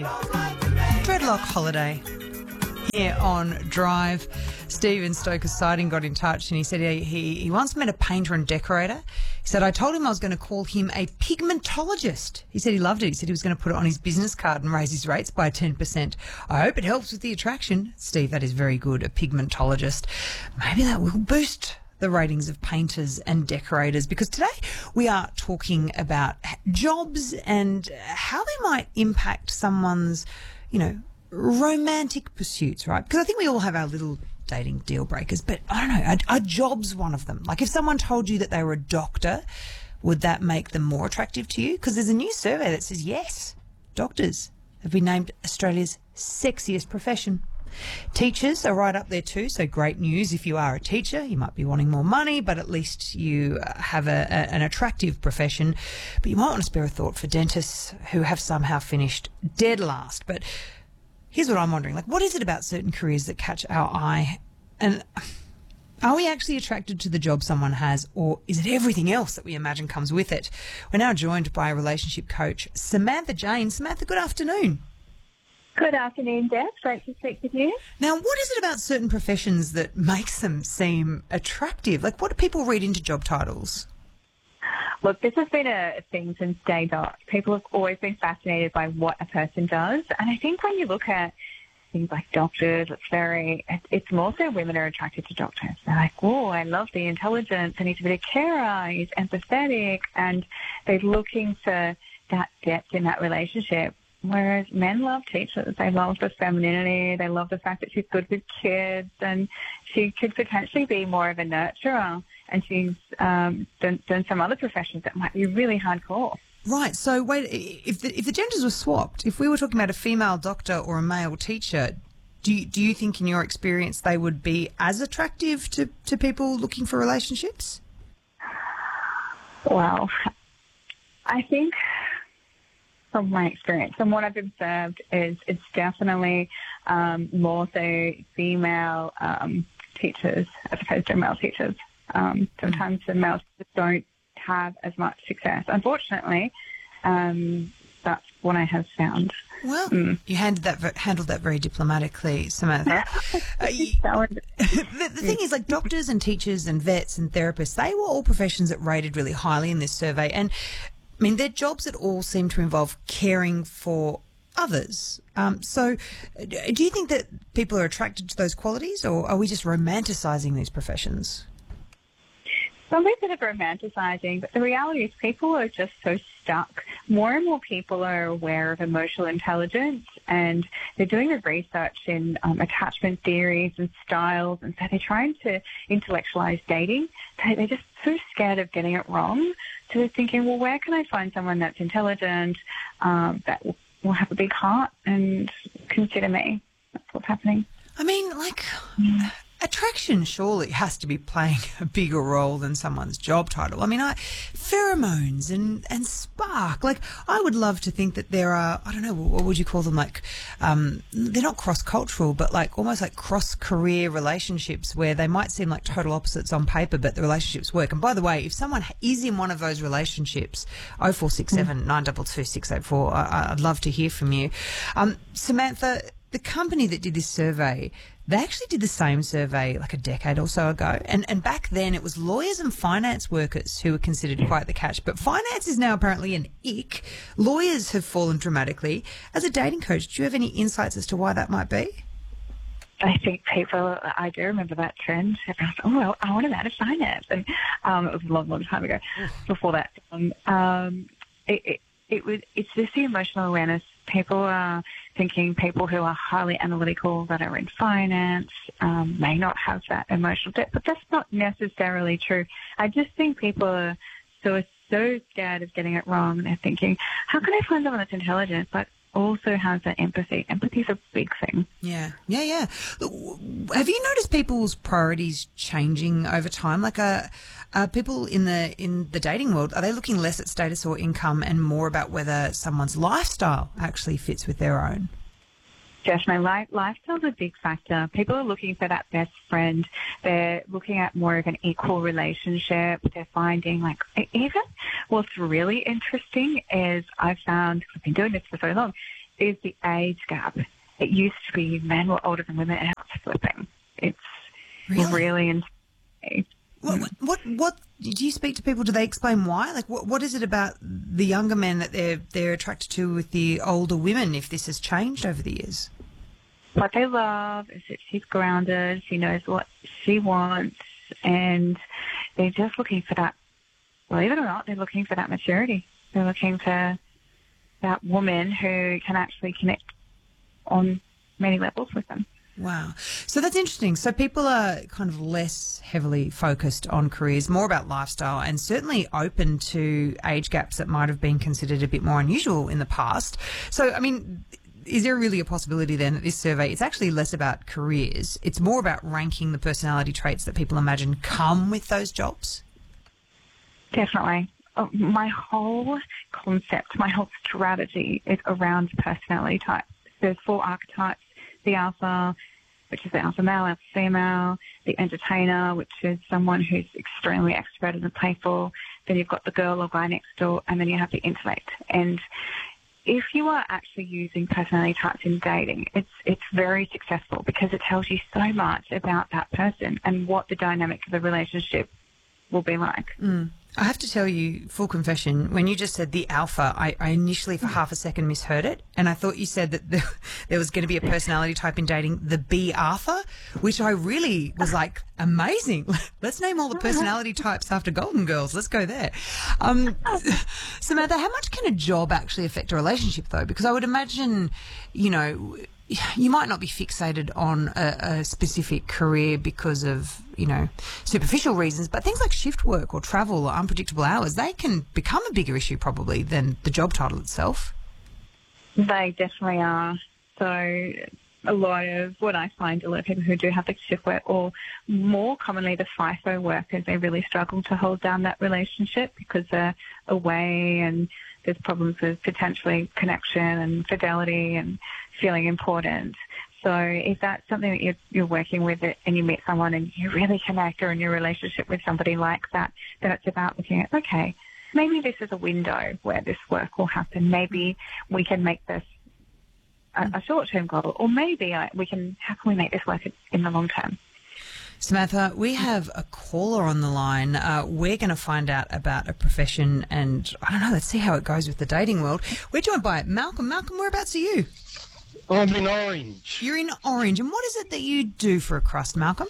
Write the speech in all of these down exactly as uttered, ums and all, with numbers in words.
Holiday. Dreadlock Holiday. Here on Drive. Stephen Stoker Siding got in touch and he said he, he, he once met a painter and decorator. He said, I told him I was going to call him a pigmentologist. He said he loved it. He said he was going to put it on his business card and raise his rates by ten percent. I hope it helps with the attraction. Steve, that is very good, a pigmentologist. Maybe that will boost the ratings of painters and decorators, because today we are talking about jobs and how they might impact someone's, you know, romantic pursuits, right? Because I think we all have our little dating deal breakers, but I don't know, are, are jobs one of them? Like if someone told you that they were a doctor, would that make them more attractive to you? Because there's a new survey that says yes, doctors have been named Australia's sexiest profession. Teachers are right up there too, so great news if you are a teacher. You might be wanting more money, but at least you have a, a, an attractive profession. But you might want to spare a thought for dentists who have somehow finished dead last. But here's what I'm wondering, like what is it about certain careers that catch our eye? And are we actually attracted to the job someone has, or is it everything else that we imagine comes with it? We're now joined by a relationship coach, Samantha Jane. Samantha, good afternoon. Good afternoon, Deb. Great to speak with you. Now, what is it about certain professions that makes them seem attractive? Like, what do people read into job titles? Look, this has been a thing since day dot. People have always been fascinated by what a person does. And I think when you look at things like doctors, it's very, it's more so women are attracted to doctors. They're like, oh, I love the intelligence. And he's a bit of carer. He's empathetic. And they're looking for that depth in that relationship. Whereas men love teachers. They love the femininity. They love the fact that she's good with kids and she could potentially be more of a nurturer, and she's um, done, done some other professions that might be really hardcore. Right. So wait, if the, if the genders were swapped, if we were talking about a female doctor or a male teacher, do you, do you think in your experience they would be as attractive to, to people looking for relationships? Well, I think from my experience, from what I've observed, is it's definitely um, more so female um, teachers as opposed to male teachers. Um, sometimes the male teachers don't have as much success. Unfortunately, um, that's what I have found. Well, mm. you handled that handled that very diplomatically, Samantha. uh, you, the, the thing is, like doctors and teachers and vets and therapists, they were all professions that rated really highly in this survey, and I mean, they're jobs that all seem to involve caring for others. Um, so do you think that people are attracted to those qualities, or are we just romanticising these professions? Some people are romanticising, but the reality is people are just so stuck. More and more people are aware of emotional intelligence, and they're doing the research in um, attachment theories and styles, and so they're trying to intellectualise dating. They, they're just so scared of getting it wrong. So they're thinking, well, where can I find someone that's intelligent, um, that will, will have a big heart and consider me? That's what's happening. I mean, like... Mm. Attraction surely has to be playing a bigger role than someone's job title. I mean, I, pheromones and, and spark. Like, I would love to think that there are, I don't know, what would you call them? Like, um, they're not cross-cultural, but like almost like cross-career relationships where they might seem like total opposites on paper, but the relationships work. And by the way, if someone is in one of those relationships, oh four six seven, nine two two, six eight four, I, I'd love to hear from you. Um, Samantha, the company that did this survey, they actually did the same survey like a decade or so ago. And, and back then it was lawyers and finance workers who were considered quite the catch. But finance is now apparently an ick. Lawyers have fallen dramatically. As a dating coach, do you have any insights as to why that might be? I think people, I do remember that trend. Everyone's like, oh, well, I want to out of finance. And um, it was a long, long time ago before that. Um, um, it, it, it was, it's just the emotional awareness. People are thinking people who are highly analytical that are in finance um, may not have that emotional depth, but that's not necessarily true. I just think people are so, so scared of getting it wrong. And they're thinking, how can I find someone that's intelligent but also has that empathy? Empathy is a big thing. Yeah, yeah, yeah. Have you noticed people's priorities changing over time? Like, uh, uh, people in the in the dating world, are they looking less at status or income and more about whether someone's lifestyle actually fits with their own? Definitely. Life, lifestyle's a big factor. People are looking for that best friend. They're looking at more of an equal relationship. They're finding, like, even what's really interesting is I've found, I've been doing this for so long, is the age gap. It used to be men were older than women, and now it's flipping. It's Really? really insane. What, what, what, do you speak to people? Do they explain why? Like, what, what is it about the younger men that they're, they're attracted to with the older women, if this has changed over the years? What they love is that she's grounded, she knows what she wants, and they're just looking for that, believe it or not, they're looking for that maturity. They're looking for that woman who can actually connect on many levels with them. Wow. So that's interesting. So people are kind of less heavily focused on careers, more about lifestyle, and certainly open to age gaps that might have been considered a bit more unusual in the past. So, I mean, is there really a possibility then that this survey, it's actually less about careers, it's more about ranking the personality traits that people imagine come with those jobs? Definitely. Oh, my whole concept, my whole strategy is around personality types. There's four archetypes: the alpha, which is the alpha male, alpha female; the entertainer, which is someone who's extremely extroverted and playful; then you've got the girl or guy next door; and then you have the intellect. And if you are actually using personality types in dating, it's it's very successful because it tells you so much about that person and what the dynamic of the relationship will be like. Mm. I have to tell you, full confession, when you just said the alpha, I, I initially for half a second misheard it, and I thought you said that the, there was going to be a personality type in dating, the B alpha, which I really was like, amazing. Let's name all the personality types after Golden Girls. Let's go there. Um, Samantha, how much can a job actually affect a relationship, though? Because I would imagine, you know, you might not be fixated on a, a specific career because of, you know, superficial reasons, but things like shift work or travel or unpredictable hours, they can become a bigger issue probably than the job title itself. They definitely are. So a lot of what I find, a lot of people who do have the shift work, or more commonly the FIFO workers, they really struggle to hold down that relationship because they're away and there's problems with potentially connection and fidelity and feeling important. So if that's something that you're, you're working with it and you meet someone and you really connect, or in your relationship with somebody like that, then it's about looking at, okay, maybe this is a window where this work will happen. Maybe we can make this a, a short-term goal, or maybe I, we can, how can we make this work in the long term? Samantha, we have a caller on the line. Uh, we're going to find out about a profession and, I don't know, let's see how it goes with the dating world. We're joined by Malcolm. Malcolm, whereabouts are you? I'm in Orange. You're in Orange. And what is it that you do for a crust, Malcolm?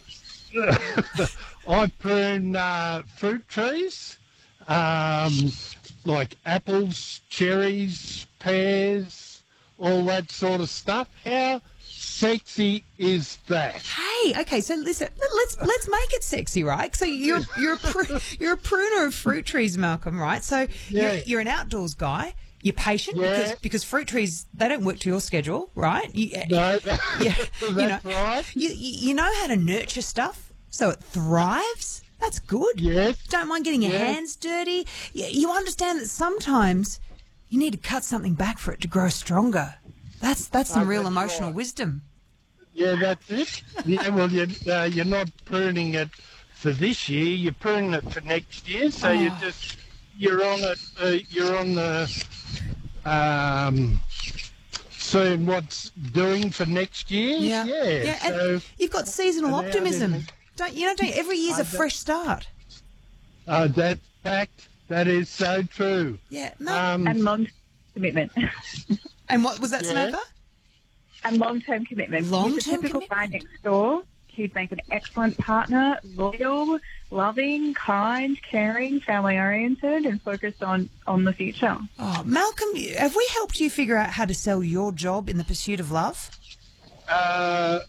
I prune uh, fruit trees, um, like apples, cherries, pears, all that sort of stuff. How sexy is that? Hey, okay, so listen, let's let's make it sexy, right? So you're you're a pr- you're a pruner of fruit trees, Malcolm, right? So Yeah. you're, you're an outdoors guy. You're patient Yeah. because because fruit trees, they don't work to your schedule, right? You, No, yeah, that's you know, right. You, you you know how to nurture stuff so it thrives. That's good. Yes. Don't mind getting your Yeah. hands dirty. You, you understand that sometimes you need to cut something back for it to grow stronger. That's that's some Oh, real that's emotional right. wisdom. Yeah, that's it. Yeah, well, you're, uh, you're not pruning it for this year. You're pruning it for next year. So you Oh. just you're on it. Uh, you're on the um, seeing what's doing for next year. Yeah, Yeah. and so you've got seasonal and now optimism. there's- Don't you know? Don't you, every year's a I don't- fresh start. uh, that fact that is so true. Yeah. No. Um, And long commitment. and what was that, yeah. Samantha? And long-term commitment. Long-term He's a typical guy commitment. next door. He'd make an excellent partner, loyal, loving, kind, caring, family-oriented, and focused on, on the future. Oh, Malcolm, have we helped you figure out how to sell your job in the pursuit of love? Uh,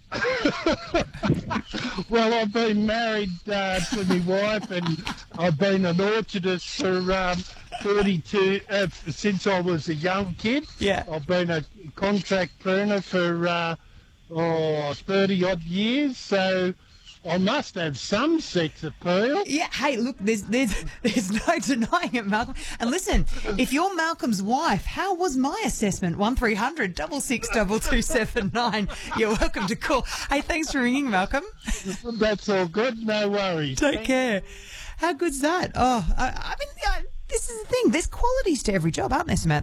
well, I've been married uh, to my wife, and I've been an orchardist for um, thirty-two uh, since I was a young kid. Yeah. I've been a contract pruner for uh, oh, thirty odd years, so I must have some sex appeal. Yeah. Hey, look, there's there's there's no denying it, Malcolm. And listen, if you're Malcolm's wife, how was my assessment? One three hundred double six double two seven nine. You're welcome to call. Hey, thanks for ringing, Malcolm. That's all good, no worries. Take care. How good's that? Oh, I, I mean, yeah, this is the thing. There's qualities to every job, aren't there, Samantha?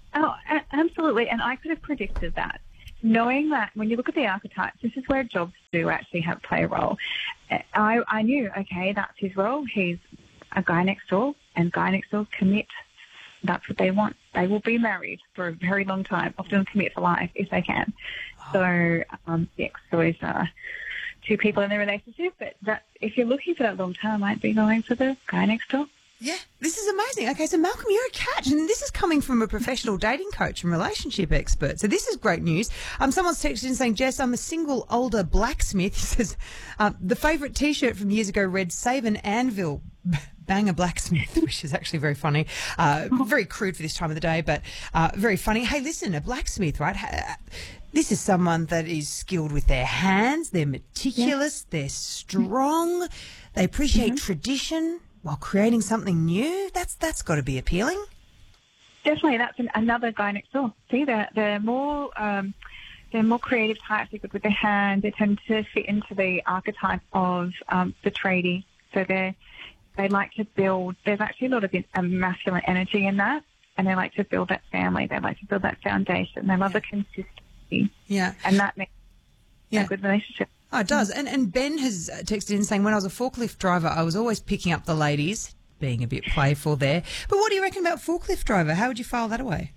Oh, a- absolutely. And I could have predicted that. Knowing that when you look at the archetypes, this is where jobs do actually have play a role. I, I knew, okay, that's his role. He's a guy next door, and guy next door commit. That's what they want. They will be married for a very long time, often commit for life if they can. Oh. So, um, yeah, so it's uh, two people in their relationship. But that, if you're looking for that long term, I might be going for the guy next door. Yeah, this is amazing. Okay, so Malcolm, you're a catch, and this is coming from a professional dating coach and relationship expert. So this is great news. Um, someone's texted in saying, Jess, I'm a single older blacksmith. He says, uh, the favourite T-shirt from years ago read, Save an Anvil, bang a blacksmith, which is actually very funny. Uh, very crude for this time of the day, but uh, very funny. Hey, listen, a blacksmith, right? This is someone that is skilled with their hands. They're meticulous. Yeah. They're strong. They appreciate mm-hmm. tradition while creating something new. That's that's got to be appealing. Definitely, that's an, another guy next door. See, they're, they're more um, they're more creative types. They're good with their hands. They tend to fit into the archetype of um, the tradie. So they they like to build. There's actually a lot of a masculine energy in that, and they like to build that family. They like to build that foundation. They love yeah. the consistency. Yeah, and that makes yeah. a good relationship. Oh, it does. And and Ben has texted in saying, when I was a forklift driver, I was always picking up the ladies, being a bit playful there. But what do you reckon about forklift driver? How would you file that away?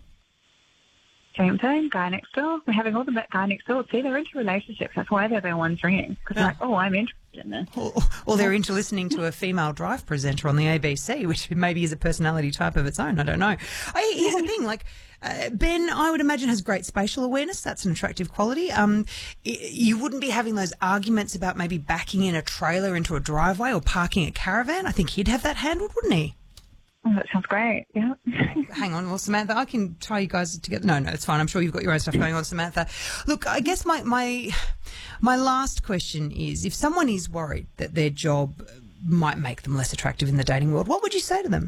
Same thing, guy next door. We're having all the guy next door. See, they're into relationships. That's why they're the ones ringing. Because they're like, oh, I'm interested in this. Or, or they're into listening to a female drive presenter on the A B C, which maybe is a personality type of its own. I don't know. I, here's the thing, like, Uh, Ben, I would imagine, has great spatial awareness. That's an attractive quality. Um, y- you wouldn't be having those arguments about maybe backing in a trailer into a driveway or parking a caravan. I think he'd have that handled, wouldn't he? Oh, that sounds great, yeah. Hang on, well, Samantha, I can tie you guys together. No, no, it's fine. I'm sure you've got your own stuff going on, Samantha. Look, I guess my, my, my last question is, if someone is worried that their job might make them less attractive in the dating world, what would you say to them?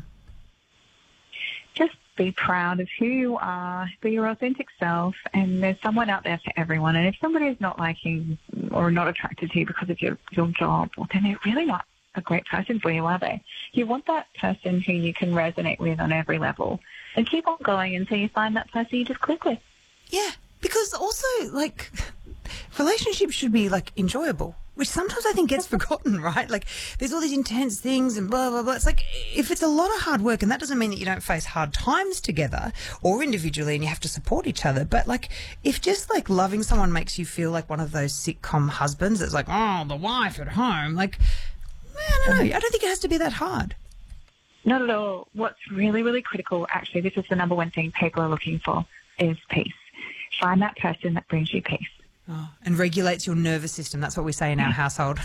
Just be proud of who you are, be your authentic self, and there's someone out there for everyone. And if somebody is not liking or not attracted to you because of your, your job, well, then they're really not a great person for you, are they? You want that person who you can resonate with on every level, and keep on going until you find that person you just click with. Yeah, because also, like, relationships should be, like, enjoyable, which sometimes I think gets forgotten, right? Like, there's all these intense things and blah, blah, blah. It's like, if it's a lot of hard work, and that doesn't mean that you don't face hard times together or individually and you have to support each other, but, like, if just, like, loving someone makes you feel like one of those sitcom husbands that's like, oh, the wife at home, like, I don't know. I don't think it has to be that hard. Not at all. What's really, really critical, actually, this is the number one thing people are looking for, is peace. Find that person that brings you peace. Oh, and regulates your nervous system. That's what we say in our household.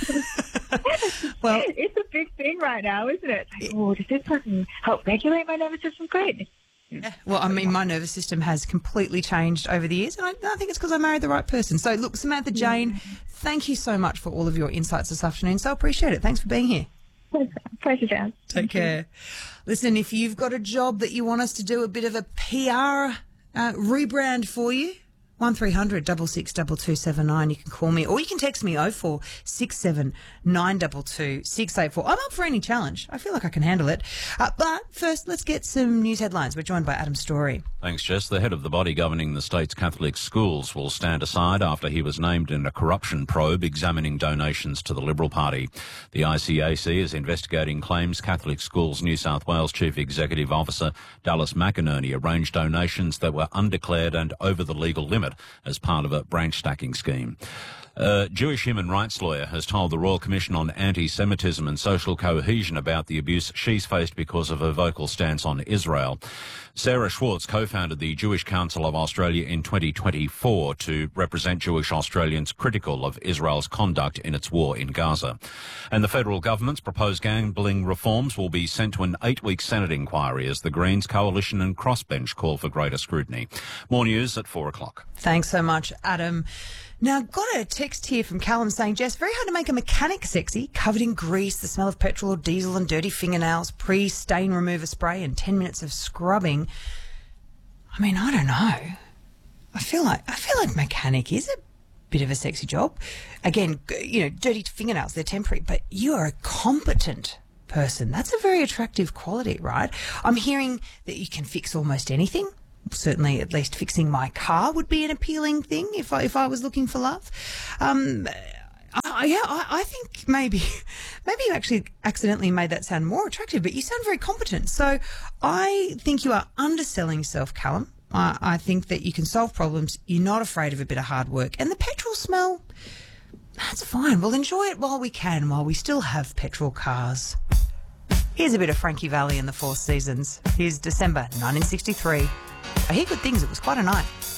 Well, it's a big thing right now, isn't it? Like, oh, does this person help regulate my nervous system? Great. Yeah. Well, I mean, my nervous system has completely changed over the years, and I, I think it's because I married the right person. So, look, Samantha Jane, thank you so much for all of your insights this afternoon. So appreciate it. Thanks for being here. Pleasure, Jan. Take care. Listen, if you've got a job that you want us to do a bit of a P R uh, rebrand for you, one three hundred six six two two seven nine. You can call me, or you can text me oh four six seven nine two two six eight four. I'm up for any challenge. I feel like I can handle it. Uh, but first, let's get some news headlines. We're joined by Adam Story. Thanks, Jess. The head of the body governing the state's Catholic schools will stand aside after he was named in a corruption probe examining donations to the Liberal Party. The I C A C is investigating claims Catholic Schools New South Wales Chief Executive Officer Dallas McInerney arranged donations that were undeclared and over the legal limit as part of a branch stacking scheme. A Jewish human rights lawyer has told the Royal Commission on Anti-Semitism and Social Cohesion about the abuse she's faced because of her vocal stance on Israel. Sarah Schwartz co-founded the Jewish Council of Australia in twenty twenty-four to represent Jewish Australians critical of Israel's conduct in its war in Gaza. And the federal government's proposed gambling reforms will be sent to an eight-week Senate inquiry as the Greens, Coalition and Crossbench call for greater scrutiny. More news at four o'clock. Thanks so much, Adam. Now, got a text here from Callum saying, Jess, very hard to make a mechanic sexy, covered in grease, the smell of petrol or diesel and dirty fingernails, pre-stain remover spray and ten minutes of scrubbing. I mean, I don't know. I feel like I feel like mechanic is a bit of a sexy job. Again, you know, dirty fingernails, they're temporary, but you are a competent person. That's a very attractive quality, right? I'm hearing that you can fix almost anything. certainly at least fixing my car would be an appealing thing if I, if I was looking for love. Um, I, yeah, I, I think maybe, maybe you actually accidentally made that sound more attractive, but you sound very competent. So I think you are underselling yourself, Callum. I, I think that you can solve problems. You're not afraid of a bit of hard work. And the petrol smell, that's fine. We'll enjoy it while we can, while we still have petrol cars. Here's a bit of Frankie Valli and the Four Seasons. Here's December nineteen sixty-three. I hear good things. It was quite a night.